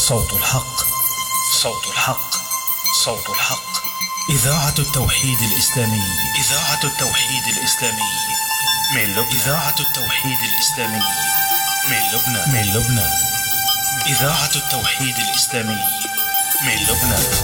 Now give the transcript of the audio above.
صوت الحق، صوت الحق، صوت الحق. إذاعة التوحيد الإسلامي، إذاعة التوحيد الإسلامي من لبنان، إذاعة التوحيد الإسلامي من لبنان، من لبنان. إذاعة التوحيد الإسلامي من لبنان.